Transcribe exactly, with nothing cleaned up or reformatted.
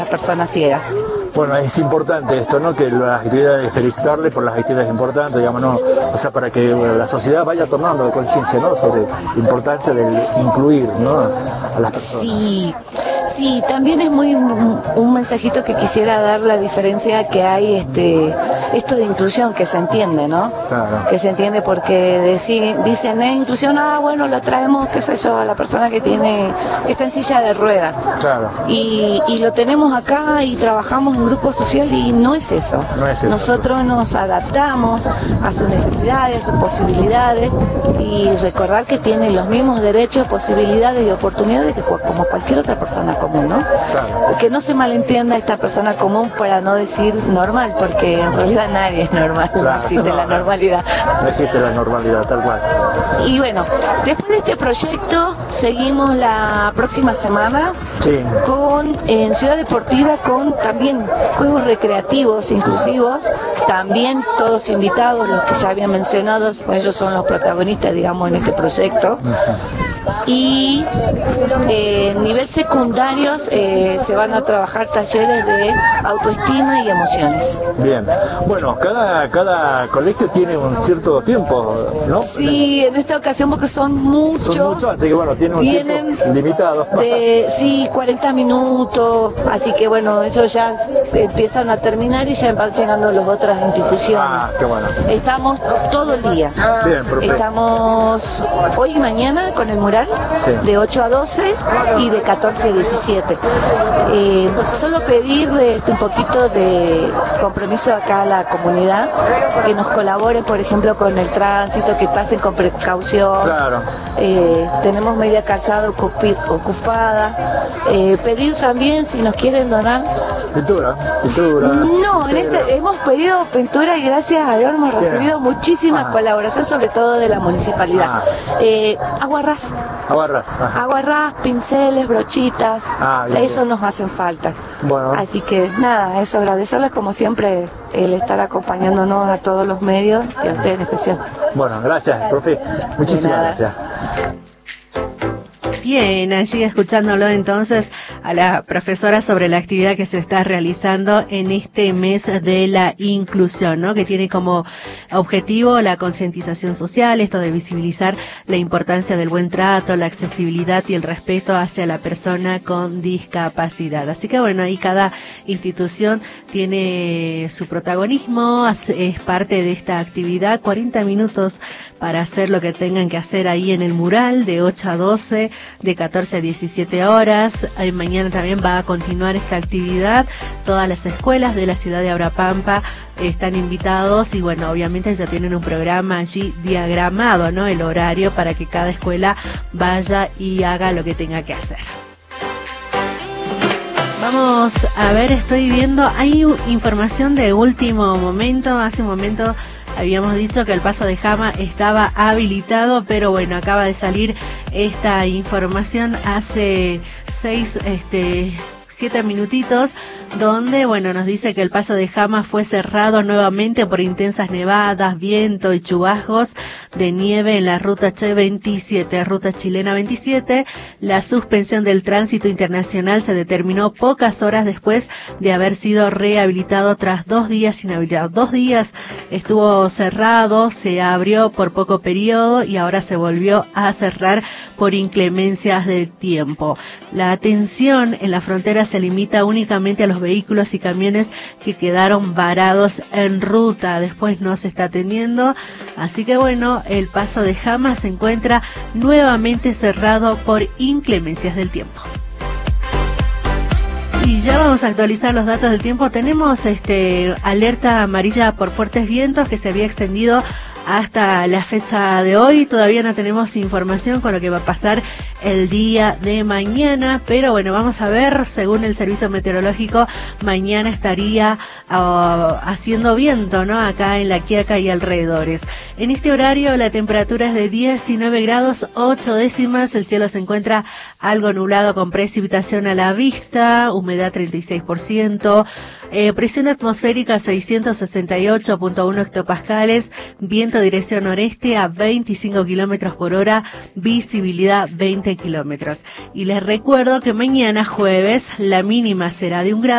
las personas ciegas. Bueno, es importante esto, ¿no? Que las actividades, felicitarle por las actividades importantes, digamos, ¿no? O sea, para que bueno, la sociedad vaya tomando conciencia, ¿no? Sobre la importancia de incluir, ¿no? A las personas. Sí. Sí, también es muy un, un mensajito que quisiera dar, la diferencia que hay, este, esto de inclusión, que se entiende, ¿no? Claro. Que se entiende porque deci, dicen, ¿eh? Inclusión, ah, bueno, lo traemos, qué sé yo, a la persona que tiene, que está en silla de ruedas. Claro. Y, y lo tenemos acá y trabajamos en grupo social y no es eso. No es eso. Nosotros nos adaptamos a sus necesidades, a sus posibilidades y recordar que tienen los mismos derechos, posibilidades y oportunidades que como cualquier otra persona común, ¿no? Claro. Que no se malentienda esta persona común para no decir normal, porque en realidad nadie es normal, claro, no existe no, la normalidad. No existe la normalidad, tal cual. Y bueno, después de este proyecto, seguimos la próxima semana sí. con en Ciudad Deportiva con también juegos recreativos inclusivos, también todos invitados, los que ya habían mencionado, pues ellos son los protagonistas, digamos, en este proyecto. Uh-huh. Y eh, nivel secundarios eh, se van a trabajar talleres de autoestima y emociones. Bien, bueno, cada cada colegio tiene un cierto tiempo, ¿no? Sí, en esta ocasión porque son muchos. Son muchos, así que bueno, tienen un vienen tiempo limitado. De, sí, cuarenta minutos, así que bueno, ellos ya empiezan a terminar y ya van llegando las otras instituciones. Ah, qué bueno. Estamos todo el día. Bien, perfecto. Estamos hoy y mañana con el mural. Sí. De ocho a doce y de catorce a diecisiete. Eh, solo pedirle este, un poquito de compromiso acá a la comunidad, que nos colabore, por ejemplo, con el tránsito, que pasen con precaución. Claro. Eh, tenemos media calzada ocupi, ocupada. Eh, pedir también si nos quieren donar. Pintura, pintura. No, en este, hemos pedido pintura y gracias a Dios hemos recibido bien. muchísimas ah. colaboraciones, sobre todo de la municipalidad. Ah. Eh, aguarrás. Aguarrás. Aguarrás, pinceles, brochitas, ah, bien, eso bien. nos hacen falta. Bueno. Así que nada, eso, agradecerles como siempre el estar acompañándonos a todos los medios y a ustedes en especial. Bueno, gracias, profe. Muchísimas gracias. Bien, allí escuchándolo entonces a la profesora sobre la actividad que se está realizando en este mes de la inclusión, ¿no? Que tiene como objetivo la concientización social, esto de visibilizar la importancia del buen trato, la accesibilidad y el respeto hacia la persona con discapacidad. Así que bueno, ahí cada institución tiene su protagonismo, es parte de esta actividad, cuarenta minutos para hacer lo que tengan que hacer ahí en el mural de ocho a doce, de catorce a diecisiete horas. Eh, mañana también va a continuar esta actividad. Todas las escuelas de la ciudad de Abrapampa eh, están invitados y bueno, obviamente ya tienen un programa allí diagramado, ¿no? El horario para que cada escuela vaya y haga lo que tenga que hacer. Vamos a ver, estoy viendo, hay información de último momento, hace un momento habíamos dicho que el paso de Jama estaba habilitado, pero bueno, acaba de salir esta información hace seis, este, siete minutitos, donde, bueno, nos dice que el paso de Jama fue cerrado nuevamente por intensas nevadas, viento y chubascos de nieve en la ruta H veintisiete, ruta chilena veintisiete. La suspensión del tránsito internacional se determinó pocas horas después de haber sido rehabilitado tras dos días inhabilitado. Dos días estuvo cerrado, se abrió por poco periodo y ahora se volvió a cerrar por inclemencias del tiempo. La atención en la frontera se limita únicamente a los vehículos y camiones que quedaron varados en ruta. Después no se está atendiendo, así que bueno, el paso de Jama se encuentra nuevamente cerrado por inclemencias del tiempo. Y ya vamos a actualizar los datos del tiempo. Tenemos este alerta amarilla por fuertes vientos que se había extendido hasta la fecha de hoy. Todavía no tenemos información con lo que va a pasar el día de mañana, pero bueno, vamos a ver, según el servicio meteorológico, mañana estaría uh, haciendo viento, ¿no? Acá en La Quiaca y alrededores. En este horario la temperatura es de diecinueve grados ocho décimas, el cielo se encuentra algo nublado con precipitación a la vista, humedad treinta y seis por ciento, eh, presión atmosférica seiscientos sesenta y ocho punto uno hectopascales, viento dirección noreste a veinticinco kilómetros por hora, visibilidad veinte kilómetros. Y les recuerdo que mañana jueves la mínima será de un grado.